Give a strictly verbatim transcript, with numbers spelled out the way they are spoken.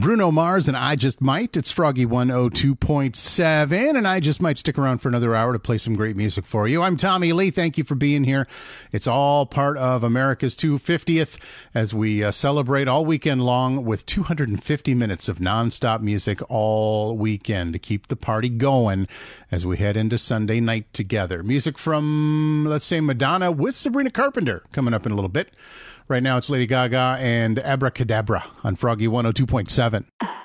Bruno Mars and I Just Might. It's Froggy one oh two point seven, and I just might stick around for another hour to play some great music for you. I'm Tommy Lee. Thank you for being here. It's all part of America's two hundred fiftieth as we uh, celebrate all weekend long with two hundred fifty minutes of nonstop music all weekend to keep the party going as we head into Sunday night together. Music from, let's say, Madonna with Sabrina Carpenter coming up in a little bit. Right now, it's Lady Gaga and Abracadabra on Froggy one oh two point seven.